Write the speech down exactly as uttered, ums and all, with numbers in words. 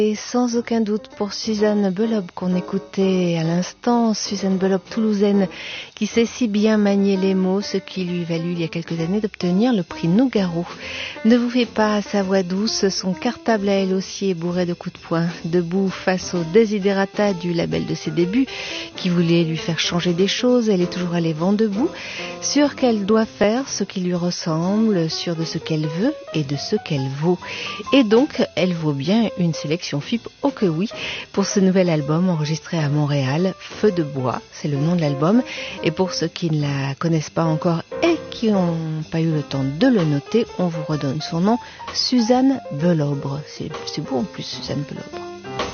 Et sans aucun doute pour Suzanne Belob qu'on écoutait à l'instant, Suzanne Belob toulousaine qui sait si bien manier les mots, ce qui lui valut il y a quelques années d'obtenir le prix Nougaro. Ne vous faites pas à sa voix douce, son cartable à elle aussi est bourré de coups de poing, debout face au desiderata du label de ses débuts qui voulait lui faire changer des choses, elle est toujours allée vent debout, sûre qu'elle doit faire ce qui lui ressemble, sûre de ce qu'elle veut et de ce qu'elle vaut. Et donc, elle vaut bien une sélection F I P, oh que oui, pour ce nouvel album enregistré à Montréal, Feu de bois, c'est le nom de l'album. Et pour ceux qui ne la connaissent pas encore et qui n'ont pas eu le temps de le noter, on vous redonne son nom, Suzanne Belobre. C'est, c'est beau en plus, Suzanne Belobre.